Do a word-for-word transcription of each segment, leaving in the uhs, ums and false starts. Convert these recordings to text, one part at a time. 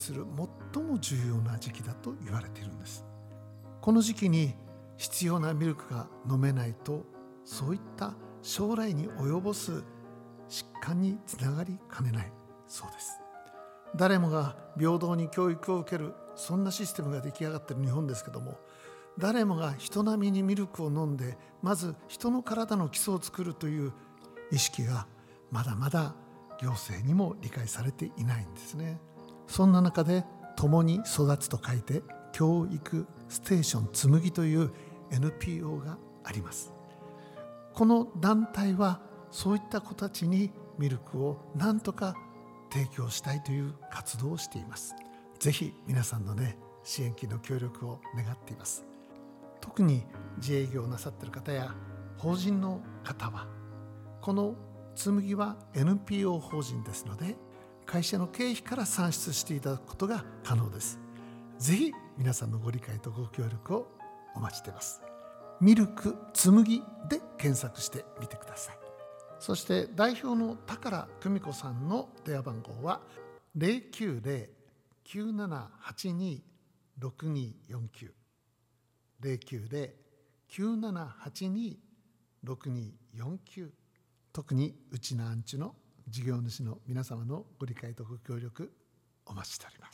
する最も重要な時期だと言われているんです。この時期に必要なミルクが飲めないと、そういった将来に及ぼす疾患につながりかねないそうです。誰もが平等に教育を受ける、そんなシステムが出来上がっている日本ですけども、誰もが人並みにミルクを飲んで、まず人の体の基礎を作るという意識がまだまだ行政にも理解されていないんですね。そんな中で、共に育つと書いて教育ステーションつむぎという エヌピーオー があります。この団体はそういった子たちにミルクを何とか提供したいという活動をしています。ぜひ皆さんのね、支援金の協力を願っています。特に自営業なさっている方や法人の方は、このつむぎは エヌピーオー 法人ですので、会社の経費から算出していただくことが可能です。ぜひ皆さんのご理解とご協力をお待ちしています。ミルクつむぎで検索してみてください。そして代表の宝久美子さんの電話番号は ゼロきゅうゼロ きゅうななはちに ろくによんきゅう ゼロきゅうゼロ きゅうななはちに ろくによんきゅう。特にうちなーんちゅの事業主の皆様のご理解とご協力お待ちしております。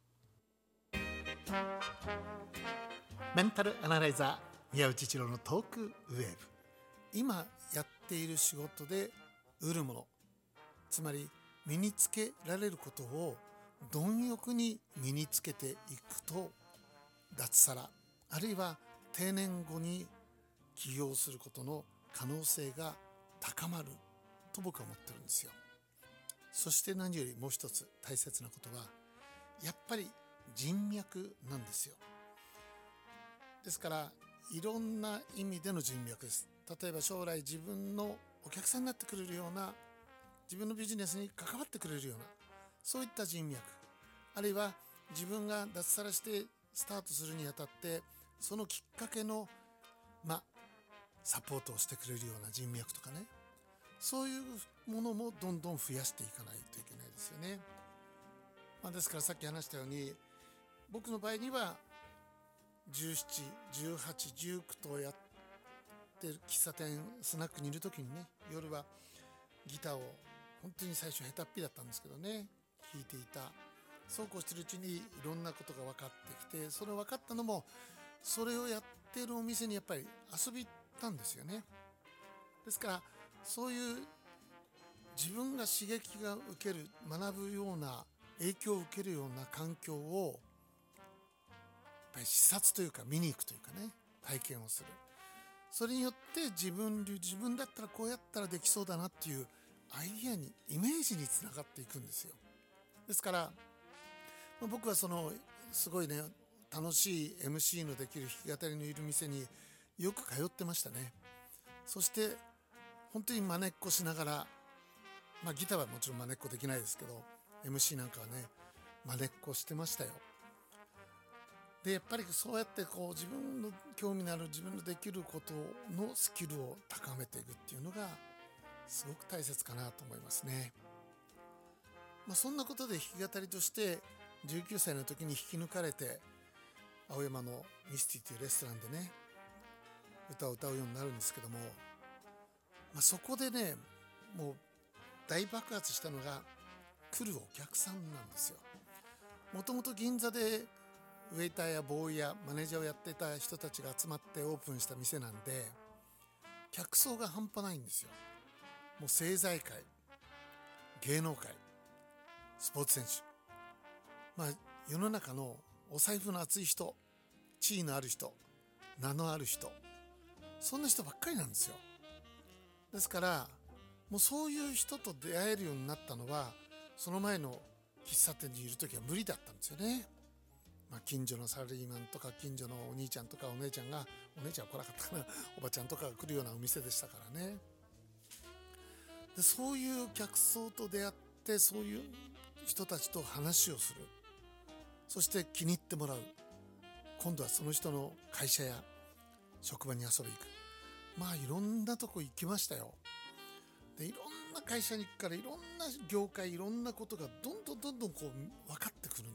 メンタルアナライザー宮内一郎のトークウェーブ。今やっている仕事で得るもの、つまり身につけられることを貪欲に身につけていくと、脱サラあるいは定年後に起業することの可能性が高まると僕は思ってるんですよ。そして何よりもう一つ大切なことは、やっぱり人脈なんですよ。ですからいろんな意味での人脈です。例えば将来自分のお客さんになってくれるような、自分のビジネスに関わってくれるような、そういった人脈、あるいは自分が脱サラしてスタートするにあたって、そのきっかけのまあサポートをしてくれるような人脈とかね、そういうものもどんどん増やしていかないといけないですよね。まあ、ですからさっき話したように、僕の場合にはじゅうなな、じゅうはち、じゅうきゅうとやってる喫茶店スナックにいる時にね、夜はギターを本当に最初下手っぴだったんですけどね、弾いていた。そうこうしてるうちにいろんなことが分かってきて、それ分かったのもそれをやっているお店にやっぱり遊び行ったんですよね。ですからそういう自分が刺激が受ける、学ぶような、影響を受けるような環境をやっぱり視察というか見に行くというかね、体験をする。それによって自分流、自分だったらこうやったらできそうだなっていうアイディアに、イメージにつながっていくんですよ。ですから僕はそのすごいね、楽しい エムシー のできる弾き語りのいる店によく通ってましたね。そして本当に真似っこしながら、まあギターはもちろん真似っこできないですけど、 エムシー なんかはね真似っこしてましたよ。でやっぱりそうやってこう自分の興味のある、自分のできることのスキルを高めていくっていうのがすごく大切かなと思いますね。まあ、そんなことで弾き語りとしてじゅうきゅうさいの時に引き抜かれて、青山のミスティというレストランでね歌を歌うようになるんですけども、まあ、そこでねもう大爆発したのが来るお客さんなんですよ。もともと銀座でウェイターやボーイやマネージャーをやっていた人たちが集まってオープンした店なんで、客層が半端ないんですよ。もう政財界、芸能界、スポーツ選手、まあ世の中のお財布の厚い人、地位のある人、名のある人、そんな人ばっかりなんですよ。ですからもうそういう人と出会えるようになったのは、その前の喫茶店にいる時は無理だったんですよね。まあ、近所のサラリーマンとか近所のお兄ちゃんとかお姉ちゃんが、お姉ちゃんは来なかったかな、おばちゃんとかが来るようなお店でしたからね。でそういう客層と出会って、そういう人たちと話をする、そして気に入ってもらう、今度はその人の会社や職場に遊びに行く、まあいろんなとこ行きましたよ。 でいろんな会社に行くからいろんな業界いろんなことがどんどんどんどんこう分かってくるん